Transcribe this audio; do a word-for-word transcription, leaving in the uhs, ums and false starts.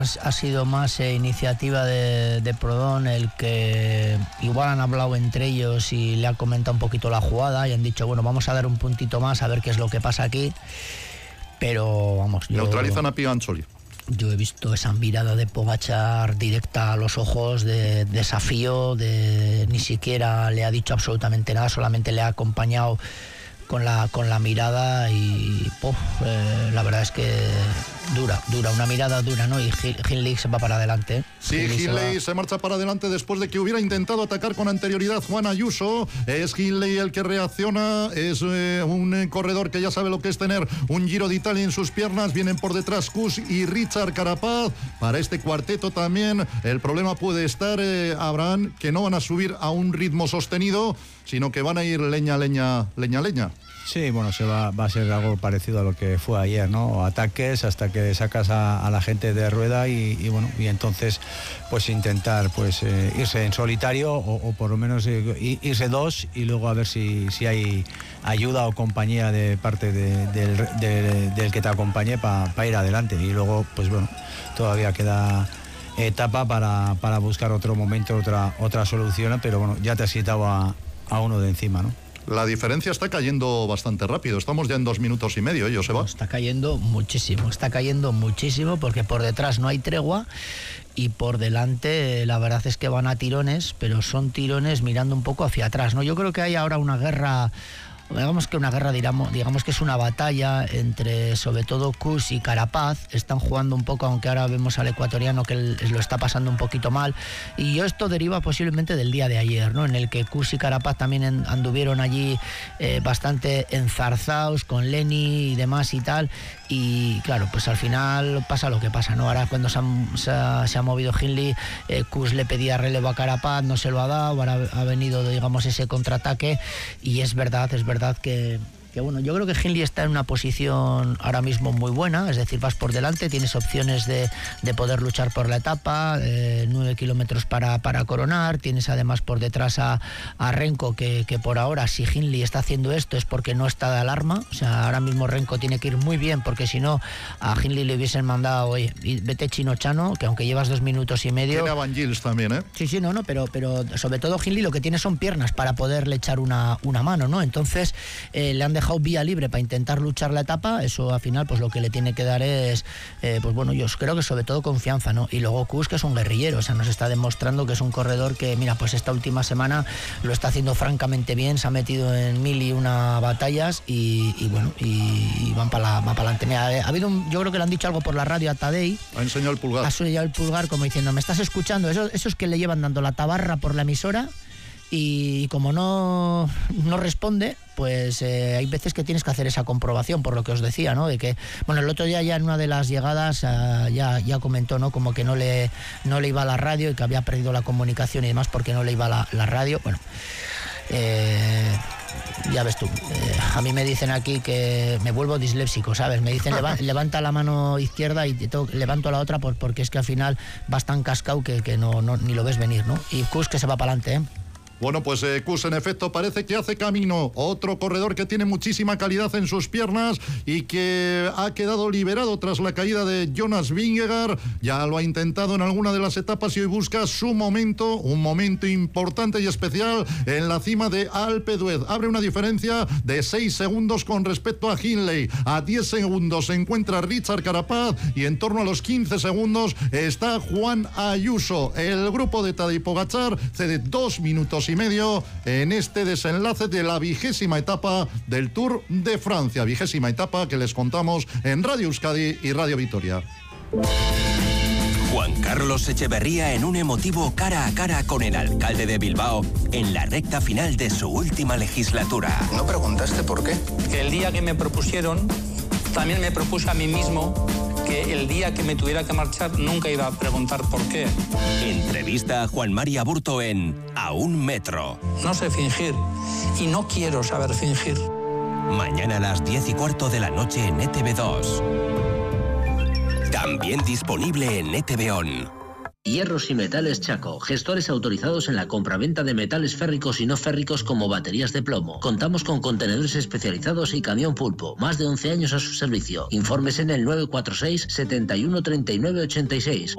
Ha sido más eh, iniciativa de, de Proudhon, el que igual han hablado entre ellos y le ha comentado un poquito la jugada y han dicho, bueno, vamos a dar un puntito más a ver qué es lo que pasa aquí. Pero vamos, yo, neutralizan a Piancioli. Yo he visto esa mirada de Pogačar directa a los ojos, de desafío, de ni siquiera le ha dicho absolutamente nada, solamente le ha acompañado con la con la mirada y puff, eh, la verdad es que dura, dura, una mirada dura, ¿no? Y Hindley se va para adelante, ¿eh? Sí, Hindley se, se marcha para adelante después de que hubiera intentado atacar con anterioridad Juan Ayuso. Es Hindley el que reacciona, es eh, un eh, corredor que ya sabe lo que es tener un Giro de Italia en sus piernas. Vienen por detrás Kuss y Richard Carapaz. Para este cuarteto también el problema puede estar, eh, Abraham, que no van a subir a un ritmo sostenido, sino que van a ir leña, leña, leña, leña. Sí, bueno, se va, va a ser algo parecido a lo que fue ayer, ¿no? Ataques hasta que sacas a, a la gente de rueda y, y bueno, y entonces pues intentar pues eh, irse en solitario o, o por lo menos eh, irse dos y luego a ver si, si hay ayuda o compañía de parte de, del, de, del que te acompañe para pa ir adelante. Y luego, pues bueno, todavía queda etapa para, para buscar otro momento, otra, otra solución, pero bueno, ya te has quitado a, a uno de encima, ¿no? La diferencia está cayendo bastante rápido. Estamos ya en dos minutos y medio, ellos se va. Está cayendo muchísimo, está cayendo muchísimo porque por detrás no hay tregua y por delante la verdad es que van a tirones, pero son tirones mirando un poco hacia atrás, ¿no? Yo creo que hay ahora una guerra, digamos que una guerra, digamos, digamos que es una batalla entre sobre todo Kuss y Carapaz. Están jugando un poco, aunque ahora vemos al ecuatoriano que él lo está pasando un poquito mal, y esto deriva posiblemente del día de ayer, ¿no? En el que Kuss y Carapaz también en, anduvieron allí eh, bastante enzarzados con Lenny y demás y tal, y claro, pues al final pasa lo que pasa, ¿no? Ahora cuando se ha, se ha, se ha movido Hindley, eh, Kuss le pedía relevo a Carapaz, no se lo ha dado, ahora ha venido, digamos, ese contraataque, y es verdad, es verdad que, que bueno, yo creo que Hindley está en una posición ahora mismo muy buena, es decir, vas por delante, tienes opciones de, de poder luchar por la etapa, eh, nueve kilómetros para, para coronar, tienes además por detrás a, a Renko, que, que por ahora, si Hindley está haciendo esto es porque no está de alarma, o sea, ahora mismo Renko tiene que ir muy bien, porque si no, a Hindley le hubiesen mandado, oye, vete Chinochano, que aunque llevas dos minutos y medio... Tiene a Van Gils también, ¿eh? Sí, sí, no, no, pero, pero sobre todo Hindley lo que tiene son piernas para poderle echar una, una mano, ¿no? Entonces, eh, le han dejado vía libre para intentar luchar la etapa. Eso al final pues lo que le tiene que dar es eh, pues bueno, yo creo que sobre todo confianza, ¿no? Y luego Kuss, que es un guerrillero, o sea, nos está demostrando que es un corredor que, mira, pues esta última semana lo está haciendo francamente bien, se ha metido en mil y una batallas y, y bueno, y, y van para va para adelante. Mira, ha habido un, yo creo que le han dicho algo por la radio a Tadej, ha enseñado el pulgar, ha enseñado el pulgar como diciendo, ¿me estás escuchando? Eso, esos que le llevan dando la tabarra por la emisora. Y como no, no responde, pues eh, hay veces que tienes que hacer esa comprobación, por lo que os decía, ¿no? De que, bueno, el otro día ya en una de las llegadas uh, ya, ya comentó, ¿no? Como que no le, no le iba a la radio y que había perdido la comunicación y demás porque no le iba a la, la radio. Bueno, eh, ya ves tú, eh, a mí me dicen aquí que me vuelvo disléxico, ¿sabes? Me dicen leva, levanta la mano izquierda y te to, levanto la otra por, porque es que al final vas tan cascado que, que no, no, ni lo ves venir, ¿no? Y Kuss que se va para adelante, ¿eh? Bueno, pues eh, Kuss en efecto parece que hace camino. Otro corredor que tiene muchísima calidad en sus piernas y que ha quedado liberado tras la caída de Jonas Vingegaard. Ya lo ha intentado en alguna de las etapas y hoy busca su momento, un momento importante y especial en la cima de Alpe d'Huez. Abre una diferencia de seis segundos con respecto a Hindley. A diez segundos se encuentra Richard Carapaz y en torno a los quince segundos está Juan Ayuso. El grupo de Tadej Pogačar cede dos minutos y medio en este desenlace de la vigésima etapa del Tour de Francia, vigésima etapa que les contamos en Radio Euskadi y Radio Vitoria. Juan Carlos Echeverría en un emotivo cara a cara con el alcalde de Bilbao en la recta final de su última legislatura. ¿No preguntaste por qué? El día que me propusieron, también me propuse a mí mismo que el día que me tuviera que marchar nunca iba a preguntar por qué. Entrevista a Juan Mari Aburto en A un Metro. No sé fingir y no quiero saber fingir. Mañana a las diez y cuarto de la noche en E T V dos. También disponible en E T V On. Hierros y Metales Chaco, gestores autorizados en la compraventa de metales férricos y no férricos como baterías de plomo. Contamos con contenedores especializados y camión pulpo. Más de once años a su servicio. Informes en el nueve cuatro seis, setenta y uno, treinta y nueve, ochenta y seis